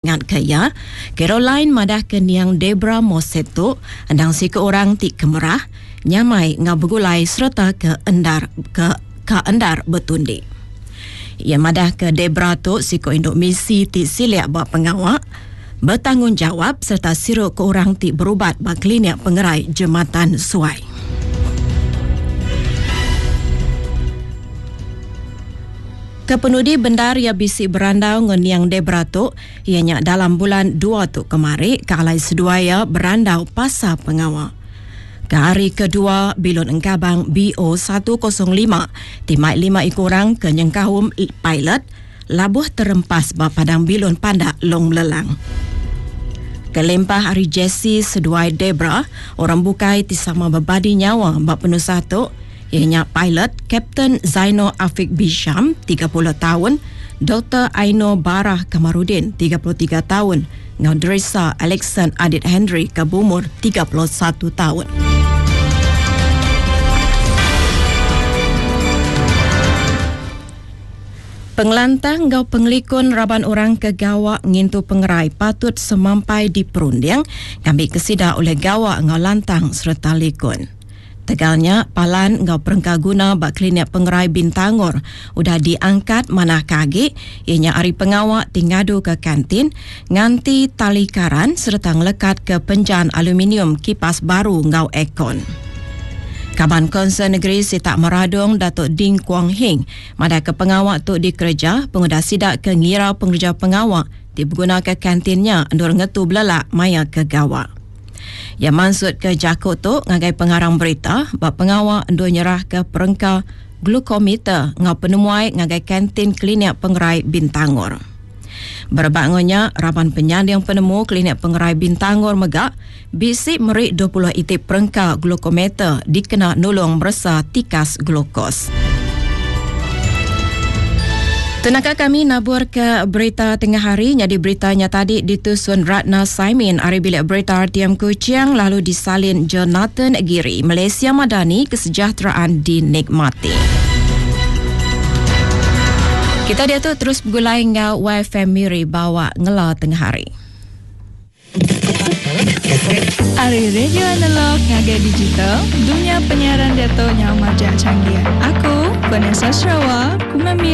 ngan kaya Caroline madah ke niang Debra Moseto andang si ke orang ti kemerah nyamai ngau begulai serta ke endar betundi. Ia madah ke Debra tu si ko induk misi ti siliak buat pengawak bertanggungjawab serta siru ke orang ti berubat ba klinik pengerai Jambatan Suai. Kepenudi bendar ia bisi berandau ngeniang Debra tu ianya dalam bulan 2 tu kemari kalai seduaya berandau pasal pengawal. Ke hari kedua bilun engkabang BO105 timai 5 ikurang ke nyengkahum pilot labuh terempas ba padang bilun pandak long lelang. Kelempah hari Jesse seduai Debra orang bukai tisama berbadi nyawa ba penuh satu ianya pilot Kapten Zaino Afiq Bisham 30 tahun, Dr. Aino Barah Kamarudin 33 tahun, ngau Dresa Alexan Adit Henry Kabumur 31 tahun. Pengelantang ngau penglikun raban orang ke gawak ngintu pengerai patut semampai di perunding kami kesida oleh gawak ngau lantang serta likun. Tegalnya, palan ngau perengkaguna bak klinik pengerai Bintangor udah diangkat manah kagi ianya hari pengawak tingadu ke kantin nganti tali karan serta ngelekat ke penjan aluminium kipas baru ngau ekon. Kaban Konsen Negeri Sitak Meradong Datuk Ding Kuang Hing madah ke pengawak tu dikerja pengudah sidak ke ngira pengerja pengawak digunakan kantinnya endur ngetu belalak maya ke gawak. Yang maksud ke Jakut tu ngagai pengarang berita bab pengawak endur nyerah ke perengka glukometer ngau penemuai ngagai kantin klinik pengerai Bintangor. Berbangunnya raban penyandang penemu klinik pengerai Bintangor Megak bisi merik 20 itip perengka glukometer dikena nulung meresa tikas glukos. Tenaka kami nabur ke berita tengah hari. Jadi beritanya tadi ditusun Ratna Saimin dari bilik berita RTM Kuching lalu disalin Jonathan Giri. Malaysia Madani, kesejahteraan dinikmati. Kita dia tu terus bergulai ngau YFM Miri bawa ngela tengah hari. Ari radio analog ngagai digital, dunia penyiaran dato nyau majak canggih. Aku Vanessa Sarawak,